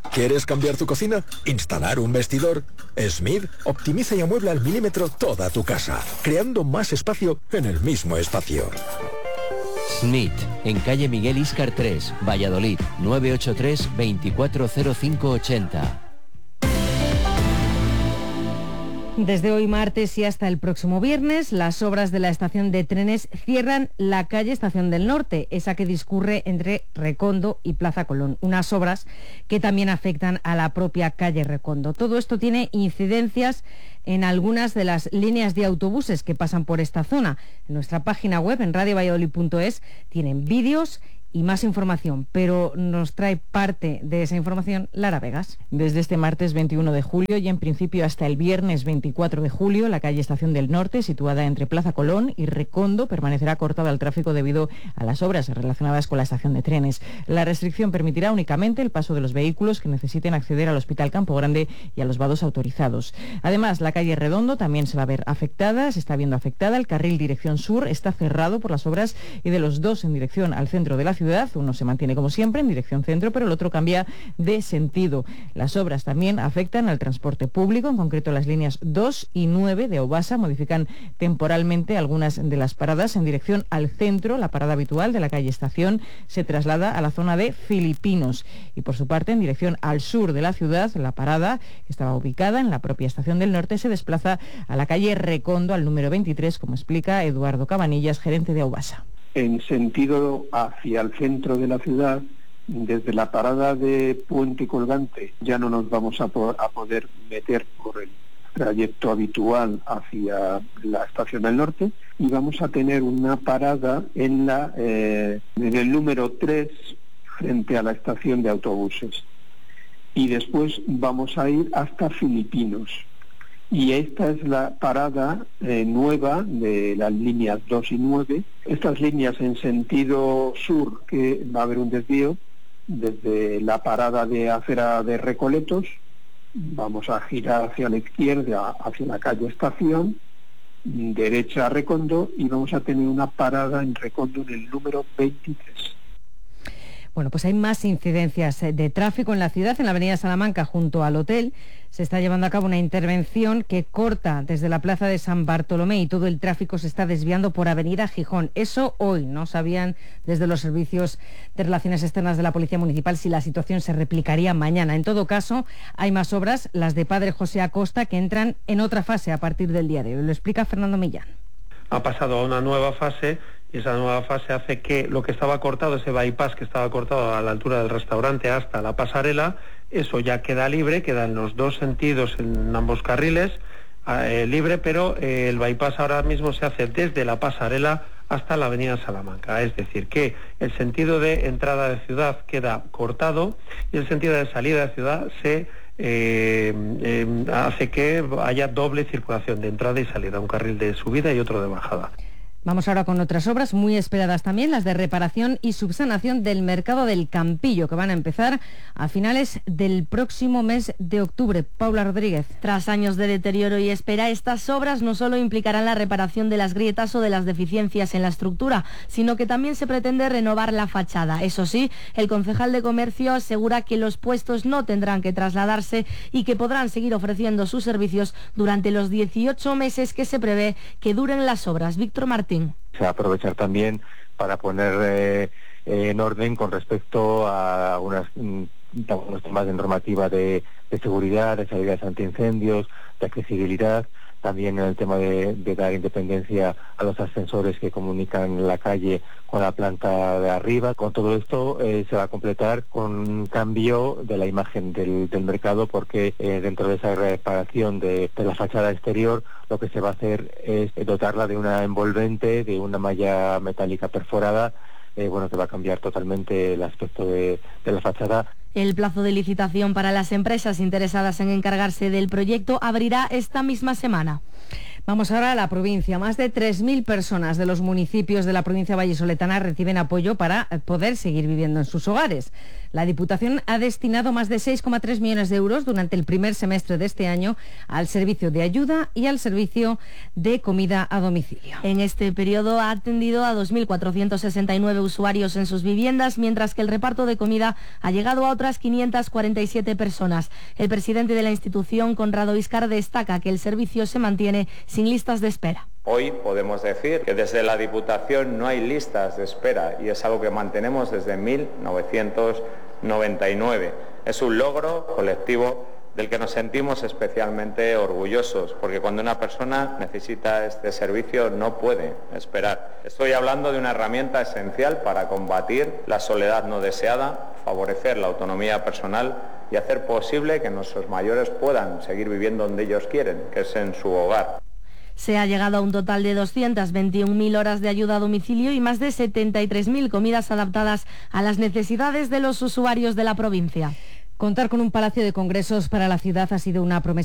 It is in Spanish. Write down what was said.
¿Quieres cambiar tu cocina? ¿Instalar un vestidor? Smith optimiza y amuebla al milímetro toda tu casa, creando más espacio en el mismo espacio. Smith, en calle Miguel Íscar 3, Valladolid, 983 240580. Desde hoy martes y hasta el próximo viernes, las obras de la estación de trenes cierran la calle Estación del Norte, esa que discurre entre Recondo y Plaza Colón. Unas obras que también afectan a la propia calle Recondo. Todo esto tiene incidencias en algunas de las líneas de autobuses que pasan por esta zona. En nuestra página web, en radiovalladolid.es, tienen vídeos y más información, pero nos trae parte de esa información Lara Vegas. Desde este martes 21 de julio y en principio hasta el viernes 24 de julio, la calle Estación del Norte, situada entre Plaza Colón y Recondo, permanecerá cortada al tráfico debido a las obras relacionadas con la estación de trenes. La restricción permitirá únicamente el paso de los vehículos que necesiten acceder al Hospital Campo Grande y a los vados autorizados. Además, la calle Redondo también se va a ver afectada, se está viendo afectada. El carril dirección sur está cerrado por las obras y de los dos en dirección al centro de la ciudad, uno se mantiene como siempre en dirección centro, pero el otro cambia de sentido. Las obras también afectan al transporte público, en concreto las líneas 2 y 9 de Aubasa modifican temporalmente algunas de las paradas en dirección al centro. La parada habitual de la calle Estación se traslada a la zona de Filipinos y por su parte en dirección al sur de la ciudad, la parada que estaba ubicada en la propia Estación del Norte se desplaza a la calle Recondo al número 23, como explica Eduardo Cabanillas, gerente de Aubasa. En sentido hacia el centro de la ciudad, desde la parada de Puente Colgante ya no nos vamos a poder meter por el trayecto habitual hacia la Estación del Norte y vamos a tener una parada en el número 3 frente a la estación de autobuses y después vamos a ir hasta Filipinos. Y esta es la parada nueva de las líneas 2 y 9. Estas líneas en sentido sur, que va a haber un desvío desde la parada de acera de Recoletos, vamos a girar hacia la izquierda, hacia la calle Estación, derecha a Recondo, y vamos a tener una parada en Recondo en el número 23. Bueno, pues hay más incidencias de tráfico en la ciudad. En la avenida Salamanca, junto al hotel, se está llevando a cabo una intervención que corta desde la plaza de San Bartolomé y todo el tráfico se está desviando por avenida Gijón. Eso hoy no sabían desde los servicios de relaciones externas de la Policía Municipal si la situación se replicaría mañana. En todo caso, hay más obras, las de Padre José Acosta, que entran en otra fase a partir del día de hoy. Lo explica Fernando Millán. Ha pasado a una nueva fase y esa nueva fase hace que lo que estaba cortado, ese bypass que estaba cortado a la altura del restaurante hasta la pasarela, eso ya queda libre, queda en los dos sentidos, en ambos carriles, libre, pero el bypass ahora mismo se hace desde la pasarela hasta la avenida Salamanca. Es decir, que el sentido de entrada de ciudad queda cortado y el sentido de salida de ciudad se hace que haya doble circulación de entrada y salida, un carril de subida y otro de bajada. Vamos ahora con otras obras muy esperadas también, las de reparación y subsanación del mercado del Campillo, que van a empezar a finales del próximo mes de octubre. Paula Rodríguez. Tras años de deterioro y espera, estas obras no solo implicarán la reparación de las grietas o de las deficiencias en la estructura, sino que también se pretende renovar la fachada. Eso sí, el concejal de Comercio asegura que los puestos no tendrán que trasladarse y que podrán seguir ofreciendo sus servicios durante los 18 meses que se prevé que duren las obras. Víctor Martín. Se va a aprovechar también para poner en orden con respecto a algunos temas de normativa de seguridad, de salidas antiincendios, de accesibilidad, también en el tema de dar independencia a los ascensores que comunican la calle con la planta de arriba. Con todo esto se va a completar con un cambio de la imagen del mercado, porque dentro de esa reparación de la fachada exterior lo que se va a hacer es dotarla de una envolvente, de una malla metálica perforada, que va a cambiar totalmente el aspecto de la fachada. El plazo de licitación para las empresas interesadas en encargarse del proyecto abrirá esta misma semana. Vamos ahora a la provincia. Más de 3.000 personas de los municipios de la provincia vallisoletana reciben apoyo para poder seguir viviendo en sus hogares. La Diputación ha destinado más de 6,3 millones de euros durante el primer semestre de este año al servicio de ayuda y al servicio de comida a domicilio. En este periodo ha atendido a 2.469 usuarios en sus viviendas, mientras que el reparto de comida ha llegado a otras 547 personas. El presidente de la institución, Conrado Iscar, destaca que el servicio se mantiene sin listas de espera. Hoy podemos decir que desde la Diputación no hay listas de espera y es algo que mantenemos desde 1999. Es un logro colectivo del que nos sentimos especialmente orgullosos, porque cuando una persona necesita este servicio no puede esperar. Estoy hablando de una herramienta esencial para combatir la soledad no deseada, favorecer la autonomía personal y hacer posible que nuestros mayores puedan seguir viviendo donde ellos quieren, que es en su hogar. Se ha llegado a un total de 221.000 horas de ayuda a domicilio y más de 73.000 comidas adaptadas a las necesidades de los usuarios de la provincia. Contar con un palacio de congresos para la ciudad ha sido una promesa